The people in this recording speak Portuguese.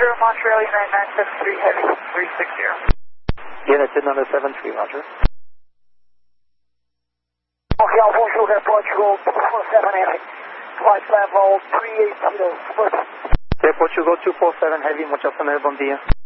Roger, Montreal United 973 Heavy 360. United number 73, Roger. Montreal, bonjour, airport, go 247 Heavy. Flight level 38 Split. Airport, go 247 Heavy, Montreal, bom dia.